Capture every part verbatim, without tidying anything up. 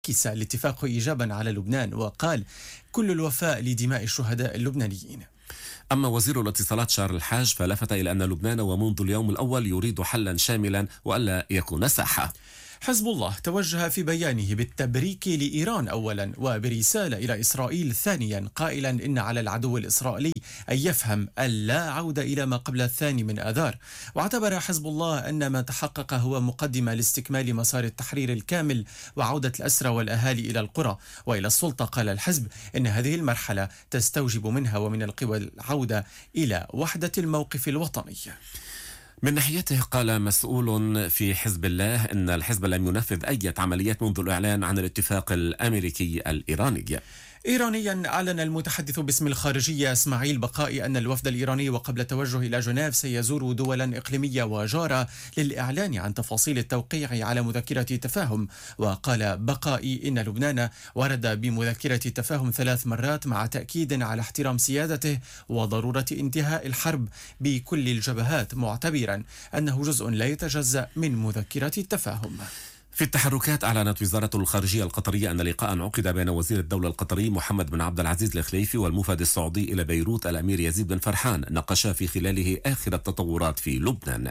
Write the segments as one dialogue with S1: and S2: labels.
S1: عكس الاتفاق إيجابا على لبنان وقال كل الوفاء لدماء الشهداء اللبنانيين.
S2: أما وزير الاتصالات شارل الحاج فلفت إلى أن لبنان ومنذ اليوم الأول يريد حلا شاملا وألا يكون ساحة.
S1: حزب الله توجه في بيانه بالتبريك لإيران أولا وبرسالة إلى إسرائيل ثانيا قائلا إن على العدو الإسرائيلي أن يفهم اللا عودة إلى ما قبل الثاني من آذار. واعتبر حزب الله أن ما تحقق هو مقدمة لاستكمال مسار التحرير الكامل وعودة الأسرى والأهالي إلى القرى وإلى السلطة. قال الحزب إن هذه المرحلة تستوجب منها ومن القوى العودة إلى وحدة الموقف الوطني.
S2: من ناحيته قال مسؤول في حزب الله إن الحزب لم ينفذ أي عمليات منذ الإعلان عن الاتفاق الأمريكي الإيراني.
S1: إيرانيا أعلن المتحدث باسم الخارجية إسماعيل بقائي أن الوفد الإيراني وقبل التوجه إلى جنيف سيزور دولا إقليمية وجارة للإعلان عن تفاصيل التوقيع على مذكرة تفاهم. وقال بقائي إن لبنان ورد بمذكرة تفاهم ثلاث مرات مع تأكيد على احترام سيادته وضرورة انتهاء الحرب بكل الجبهات معتبرا أنه جزء لا يتجزأ من مذكرة التفاهم.
S2: في التحركات أعلنت وزارة الخارجية القطرية أن لقاء عقد بين وزير الدولة القطري محمد بن عبد العزيز الخليفي والمفد السعودي إلى بيروت الأمير يزيد بن فرحان ناقشا في خلاله آخر التطورات في لبنان.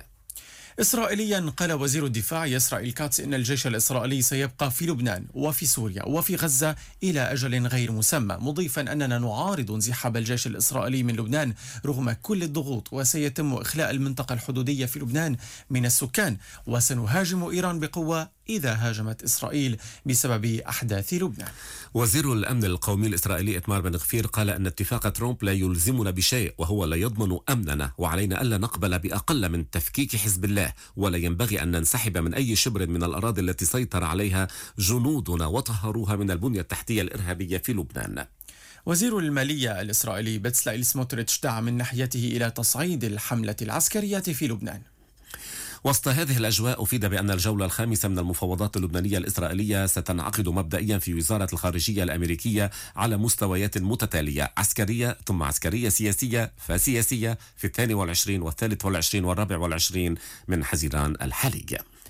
S1: إسرائيليا قال وزير الدفاع إسرائيل كاتس إن الجيش الإسرائيلي سيبقى في لبنان وفي سوريا وفي غزة إلى أجل غير مسمى، مضيفا أننا نعارض انسحاب الجيش الإسرائيلي من لبنان رغم كل الضغوط وسيتم إخلاء المنطقة الحدودية في لبنان من السكان وسنهاجم إيران بقوة إذا هاجمت إسرائيل بسبب أحداث لبنان.
S2: وزير الأمن القومي الإسرائيلي إتمار بن غفير قال أن اتفاق ترامب لا يلزمنا بشيء وهو لا يضمن أمننا وعلينا ألا نقبل بأقل من تفكيك حزب الله ولا ينبغي أن ننسحب من أي شبر من الأراضي التي سيطر عليها جنودنا وطهروها من البنية التحتية الإرهابية في لبنان.
S1: وزير المالية الإسرائيلي بتسلائيل سموتريتش دعا من ناحيته إلى تصعيد الحملة العسكرية في لبنان.
S2: وسط هذه الأجواء أفيد بأن الجولة الخامسة من المفاوضات اللبنانية الإسرائيلية ستنعقد مبدئيا في وزارة الخارجية الأمريكية على مستويات متتالية، عسكرية ثم عسكرية سياسية فسياسية في الثاني والعشرين والثالث والعشرين والرابع والعشرين من حزيران الحالي.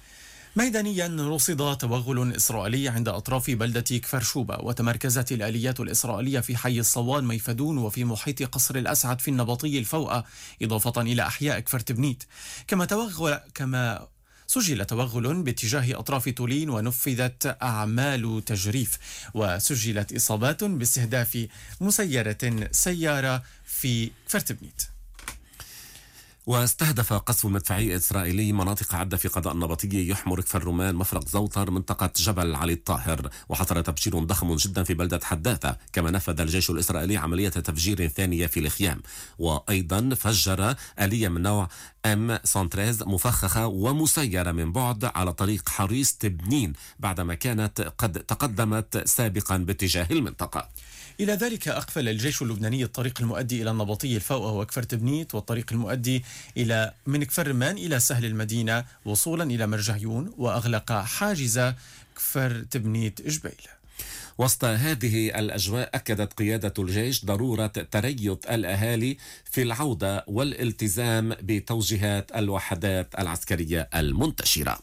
S1: ميدانيا رصد توغل إسرائيلي عند أطراف بلدة كفر شوبة وتمركزت الآليات الإسرائيلية في حي الصوان ميفدون وفي محيط قصر الأسعد في النبطي الفوأة إضافة إلى أحياء كفر تبنيت. كما توغل كما سجل توغل باتجاه أطراف تولين ونفذت أعمال تجريف وسجلت إصابات باستهداف مسيرة سيارة في كفر تبنيت.
S2: واستهدف قصف مدفعي إسرائيلي مناطق عدة في قضاء النبطية يحمر كفر رومان مفرق زوطر منطقة جبل علي الطاهر. وحصل تبشير ضخم جدا في بلدة حداثة. كما نفذ الجيش الإسرائيلي عملية تفجير ثانية في الخيام وأيضا فجر آلية من نوع إم مية وثلاثة مفخخة ومسيرة من بعد على طريق حريص تبنين بعدما كانت قد تقدمت سابقا باتجاه المنطقة.
S1: إلى ذلك أقفل الجيش اللبناني الطريق المؤدي إلى النبطي الفوأة وكفر تبنيت والطريق المؤدي إلى من كفر رمان إلى سهل المدينة وصولا إلى مرجعيون وأغلق حاجز كفر تبنيت جبيل.
S2: وسط هذه الأجواء أكدت قيادة الجيش ضرورة تريث الأهالي في العودة والالتزام بتوجيهات الوحدات العسكرية المنتشرة.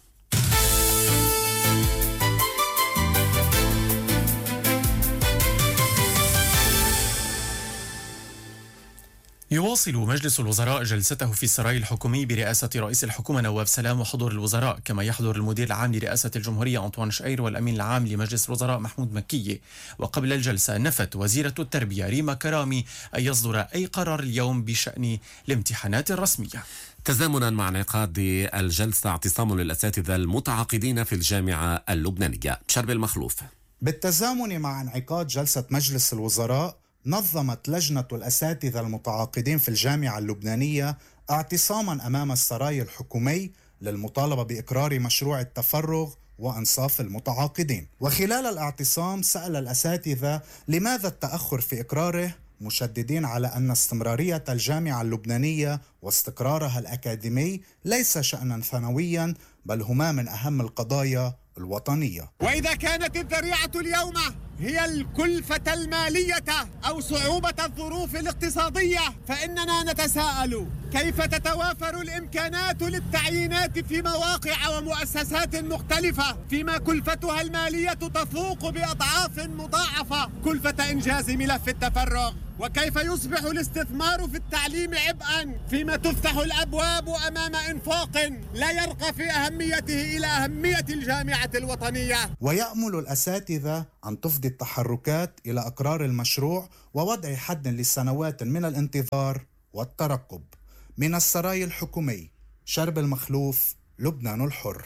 S1: يواصل مجلس الوزراء جلسته في السراي الحكومي برئاسة رئيس الحكومة نواف سلام وحضور الوزراء، كما يحضر المدير العام لرئاسة الجمهورية أنطوان شقير والأمين العام لمجلس الوزراء محمود مكي. وقبل الجلسة نفت وزيرة التربية ريما كرامي أن يصدر أي قرار اليوم بشأن الامتحانات الرسمية.
S2: تزامنا مع انعقاد الجلسة اعتصام للأساتذة المتعاقدين في الجامعة اللبنانية. شرب المخلوف.
S3: بالتزامن مع انعقاد جلسة مجلس الوزراء نظمت لجنة الأساتذة المتعاقدين في الجامعة اللبنانية اعتصاما أمام السراي الحكومي للمطالبة بإقرار مشروع التفرغ وأنصاف المتعاقدين. وخلال الاعتصام سأل الأساتذة لماذا التأخر في إقراره، مشددين على أن استمرارية الجامعة اللبنانية واستقرارها الأكاديمي ليس شأنا ثانويا بل هما من أهم القضايا الوطنية.
S4: وإذا كانت الذريعة اليوم هي الكلفة المالية أو صعوبة الظروف الاقتصادية، فإننا نتساءل كيف تتوافر الإمكانات للتعيينات في مواقع ومؤسسات مختلفة فيما كلفتها المالية تفوق بأضعاف مضاعفة كلفة إنجاز ملف التفرغ، وكيف يصبح الاستثمار في التعليم عبئا فيما تفتح الأبواب أمام إنفاق لا يرقى في أهميته إلى أهمية الجامعة الوطنية.
S3: ويأمل الأساتذة أن تفضي التحركات إلى أقرار المشروع ووضع حد لسنوات من الانتظار والترقب. من السراي الحكومي، شرب المخلوف، لبنان الحر.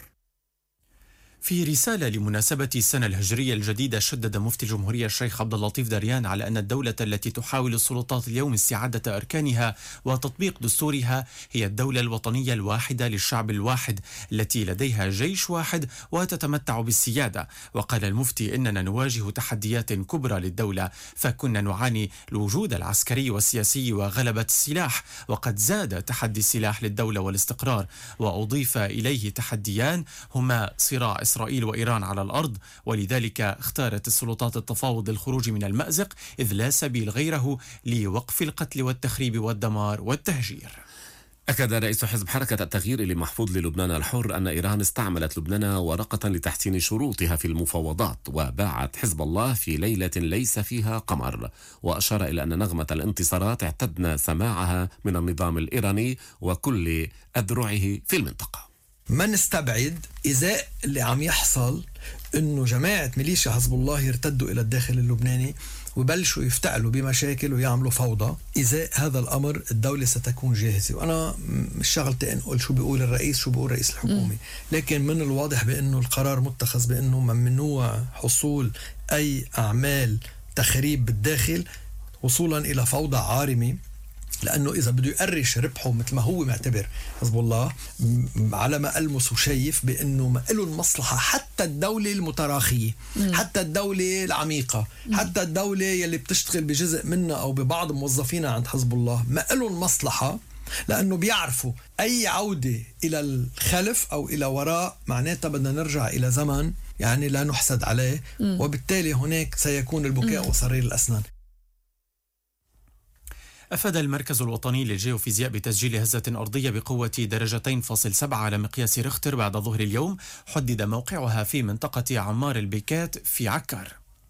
S1: في رسالة لمناسبة السنة الهجرية الجديدة، شدد مفتي الجمهورية الشيخ عبد اللطيف دريان على أن الدولة التي تحاول السلطات اليوم استعادة أركانها وتطبيق دستورها هي الدولة الوطنية الواحدة للشعب الواحد التي لديها جيش واحد وتتمتع بالسيادة. وقال المفتي إننا نواجه تحديات كبرى للدولة، فكنا نعاني الوجود العسكري والسياسي وغلبة السلاح، وقد زاد تحدي السلاح للدولة والاستقرار، وأضيف إليه تحديان هما صراع إسرائيل وإيران على الأرض، ولذلك اختارت السلطات التفاوض للخروج من المأزق إذ لا سبيل غيره لوقف القتل والتخريب والدمار والتهجير.
S2: أكد رئيس حزب حركة التغيير اللي محفوظ للبنان الحر أن إيران استعملت لبنان ورقة لتحسين شروطها في المفاوضات، وباعت حزب الله في ليلة ليس فيها قمر، وأشار إلى أن نغمة الانتصارات اعتدنا سماعها من النظام الإيراني وكل أذرعه في المنطقة.
S5: ما نستبعد إزاء اللي عم يحصل إنه جماعة ميليشيا حزب الله يرتدوا إلى الداخل اللبناني وبلشوا يفتعلوا بمشاكل ويعملوا فوضى. إزاء هذا الأمر الدولة ستكون جاهزة، وأنا مش شغلتي أن أقول شو بيقول الرئيس شو بيقول رئيس الحكومة، لكن من الواضح بأنه القرار متخذ بأنه ممنوع حصول أي أعمال تخريب بالداخل وصولا إلى فوضى عارمة، لأنه إذا بده يقرش ربحه مثل ما هو معتبر حزب الله على ما ألمس وشايف بأنه ما له المصلحة، حتى الدولة المتراخية، حتى الدولة العميقة، حتى الدولة يلي بتشتغل بجزء منها أو ببعض موظفينها عند حزب الله ما له المصلحة، لأنه بيعرفوا أي عودة إلى الخلف أو إلى وراء معناتها بدنا نرجع إلى زمن يعني لا نحسد عليه، وبالتالي هناك سيكون البكاء وصرير الأسنان.
S1: أفاد المركز الوطني للجيوفيزياء بتسجيل هزة أرضية بقوة درجتين فاصل سبعة على مقياس ريختر بعد ظهر اليوم، حدد موقعها في منطقة عمار البيكات في عكار.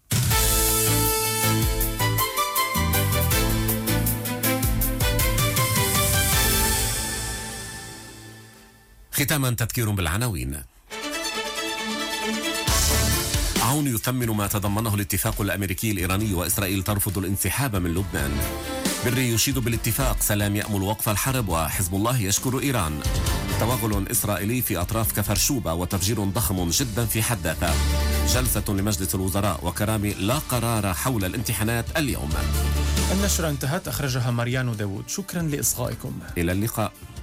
S2: ختاما تذكير بالعناوين. عون يثمن ما تضمنه الاتفاق الأمريكي الإيراني وإسرائيل ترفض الانسحاب من لبنان. بري يشيد بالاتفاق، سلام يأمل وقف الحرب، وحزب الله يشكر إيران. توغل إسرائيلي في أطراف كفر شوبة وتفجير ضخم جدا في حداثة. جلسة لمجلس الوزراء وكرامي لا قرار حول الامتحانات اليوم.
S1: النشرة انتهت، أخرجها ماريانو داوود. شكرا لإصغائكم،
S2: إلى اللقاء.